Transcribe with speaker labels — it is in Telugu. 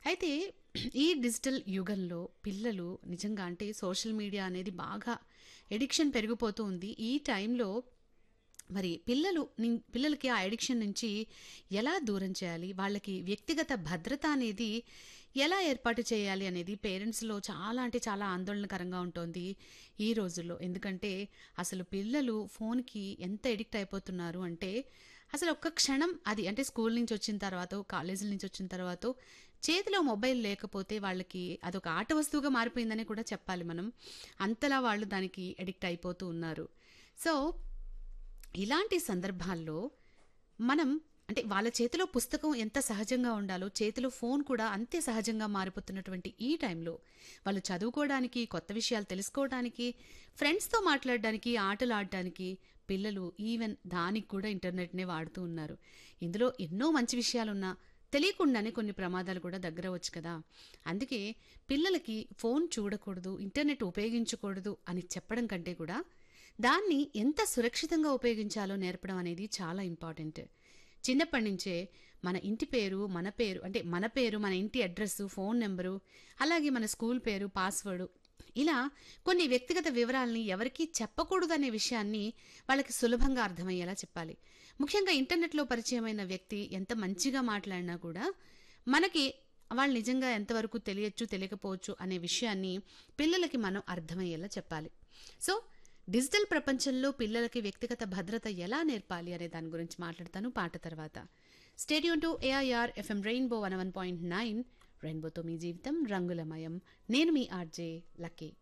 Speaker 1: అయితే ఈ డిజిటల్ యుగంలో పిల్లలు నిజంగా అంటే సోషల్ మీడియా అనేది బాగా ఎడిక్షన్ పెరిగిపోతూ ఉంది. ఈ టైంలో మరి పిల్లలకి ఆ అడిక్షన్ నుంచి ఎలా దూరం చేయాలి? వాళ్ళకి వ్యక్తిగత భద్రత అనేది ఎలా ఏర్పాటు చేయాలి అనేది పేరెంట్స్‌లో చాలా అంటే చాలా ఆందోళనకరంగా ఉంటోంది ఈ రోజుల్లో. ఎందుకంటే అసలు పిల్లలు ఫోన్‌కి ఎంత అడిక్ట్ అయిపోతున్నారు అంటే అసలు ఒక్క క్షణం అది అంటే స్కూల్ నుంచి వచ్చిన తర్వాతో, కాలేజీల నుంచి వచ్చిన తర్వాతో చేతిలో మొబైల్ లేకపోతే వాళ్ళకి అదొక ఆట వస్తువుగా మారిపోయిందనే కూడా చెప్పాలి మనం. అంతలా వాళ్ళు దానికి అడిక్ట్ అయిపోతూ ఉన్నారు. సో ఇలాంటి సందర్భాల్లో మనం అంటే వాళ్ళ చేతిలో పుస్తకం ఎంత సహజంగా ఉండాలో, చేతిలో ఫోన్ కూడా అంతే సహజంగా మారిపోతున్నటువంటి ఈ టైంలో వాళ్ళు చదువుకోవడానికి, కొత్త విషయాలు తెలుసుకోవడానికి, ఫ్రెండ్స్‌తో మాట్లాడడానికి, ఆటలు ఆడడానికి పిల్లలు ఈవెన్ దానికి కూడా ఇంటర్నెట్‌నే వాడుతూ ఉన్నారు. ఇందులో ఎన్నో మంచి విషయాలున్నా తెలియకుండానే కొన్ని ప్రమాదాలు కూడా దగ్గరవచ్చు కదా! అందుకే పిల్లలకి ఫోన్ చూడకూడదు, ఇంటర్నెట్ ఉపయోగించకూడదు అని చెప్పడం కంటే కూడా దాన్ని ఎంత సురక్షితంగా ఉపయోగించాలో నేర్పడం అనేది చాలా ఇంపార్టెంట్. చిన్నప్పటి నుంచే మన ఇంటి పేరు, మన పేరు, మన ఇంటి అడ్రస్సు, ఫోన్ నంబరు, అలాగే మన స్కూల్ పేరు, పాస్వర్డు ఇలా కొన్ని వ్యక్తిగత వివరాల్ని ఎవరికీ చెప్పకూడదనే విషయాన్ని వాళ్ళకి సులభంగా అర్థమయ్యేలా చెప్పాలి. ముఖ్యంగా ఇంటర్నెట్‌లో పరిచయమైన వ్యక్తి ఎంత మంచిగా మాట్లాడినా కూడా మనకి వాళ్ళు నిజంగా ఎంతవరకు తెలియచ్చు, తెలియకపోవచ్చు అనే విషయాన్ని పిల్లలకి మనం అర్థమయ్యేలా చెప్పాలి. సో డిజిటల్ ప్రపంచంలో పిల్లలకి వ్యక్తిగత భద్రత ఎలా నేర్పాలి అనే దాని గురించి మాట్లాడతాను పాట తర్వాత. Stay tune to AIR FM rainbow 101.9 రెయిన్బోతో మీ జీవితం రంగులమయం. నేను మీ ఆర్‌జే లక్కీ.